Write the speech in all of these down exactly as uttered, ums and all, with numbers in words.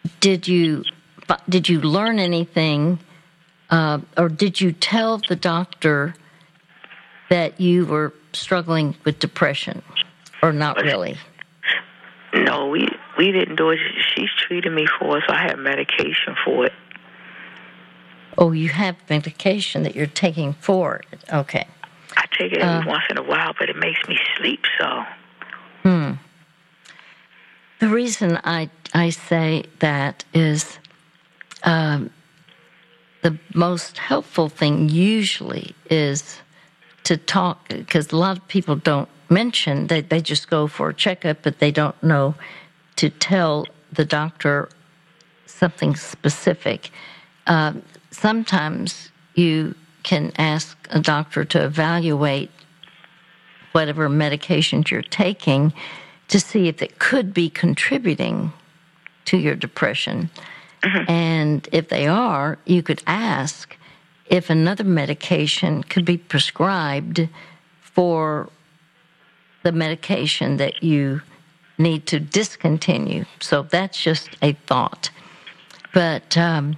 did you did you learn anything, uh, or did you tell the doctor that you were struggling with depression, or not really? No, we we didn't do it. She's treated me for it, so I have medication for it. Oh, you have medication that you're taking for it. Okay. I take it every uh, once in a while, but it makes me sleep, so. Hmm. The reason I, I say that is um, the most helpful thing usually is to talk, because a lot of people don't mention that they just go for a checkup, but they don't know to tell the doctor something specific. Um, sometimes you can ask a doctor to evaluate whatever medications you're taking to see if it could be contributing to your depression. Mm-hmm. And if they are, you could ask if another medication could be prescribed for the medication that you need to discontinue. So that's just a thought. But um,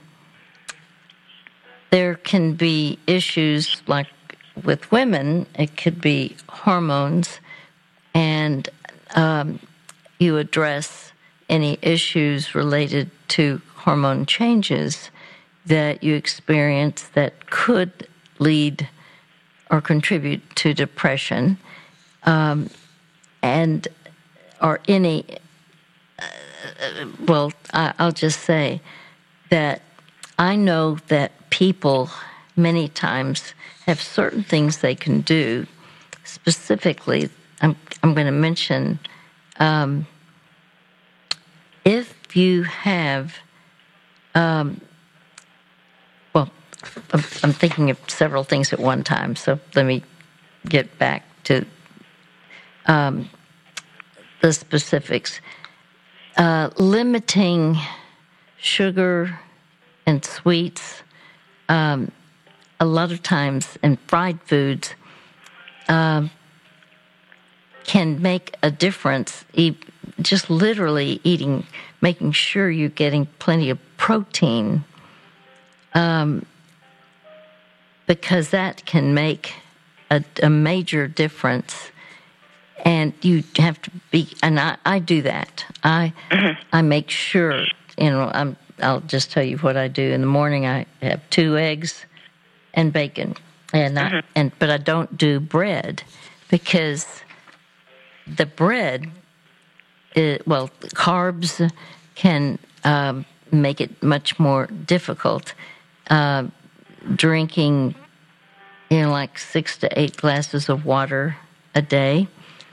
there can be issues like with women, it could be hormones, and um, you address any issues related to hormone changes that you experience that could lead or contribute to depression, um, and or any, uh, well, I, I'll just say that I know that people many times have certain things they can do. Specifically, I'm, I'm going to mention um, if you have, um, well, I'm, I'm thinking of several things at one time, so let me get back to um, the specifics. Uh, limiting sugar and sweets, um, a lot of times, and fried foods uh, can make a difference. E- just literally eating, making sure you're getting plenty of protein, um, because that can make a, a major difference. And you have to be, and I, I do that. I mm-hmm. I make sure, you know, I'm, I'll just tell you what I do. In the morning, I have two eggs and bacon, and I, mm-hmm. and but I don't do bread, because the bread, is, well, carbs can um, make it much more difficult. Uh, drinking, you know, like six to eight glasses of water a day.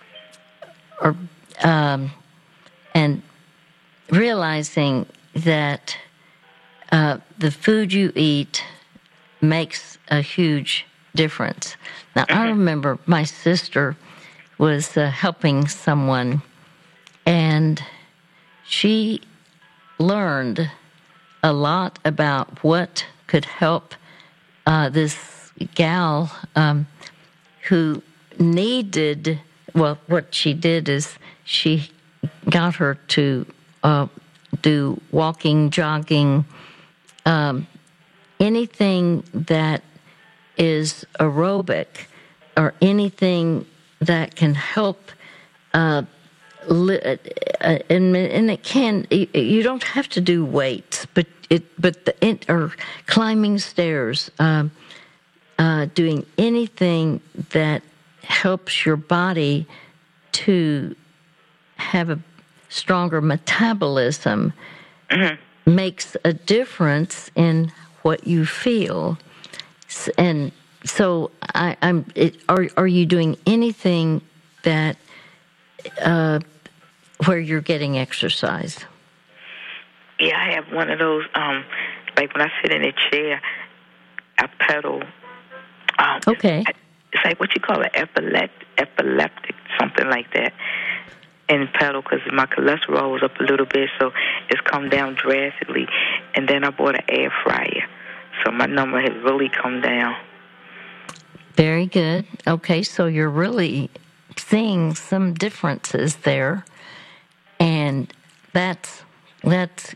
Or um, and realizing that uh, the food you eat makes a huge difference. Now, I remember my sister was uh, helping someone, and she learned a lot about what could help uh, this gal um, who needed. Well, what she did is she got her to uh, do walking, jogging, um, anything that is aerobic or anything that can help. Uh, li- uh, and, and it can. You don't have to do weights, but it. But the it, or climbing stairs, um, uh, doing anything that helps your body to have a stronger metabolism, mm-hmm. makes a difference in what you feel. And so, I, I'm. It, are are you doing anything that uh, where you're getting exercise? Yeah, I have one of those. Um, like when I sit in a chair, I pedal. Um, okay. I, It's like what you call an epileptic, epileptic, something like that, and pedal, because my cholesterol was up a little bit, so it's come down drastically. And then I bought an air fryer, so my number has really come down. Very good. Okay, so you're really seeing some differences there, and that's that's